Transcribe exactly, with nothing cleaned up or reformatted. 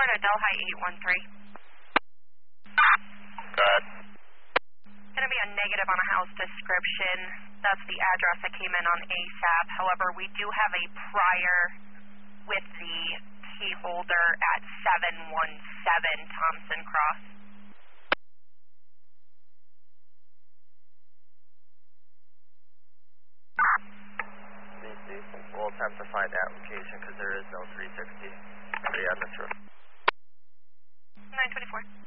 to Delhi eight one three. Good. Going to be a negative on a house description. That's the address that came in on ASAP. However, we do have a prior with the key holder at seven one seven Thompson Cross. We'll attempt to find that location because there is no three sixty. Yeah, that's true. nine twenty-four.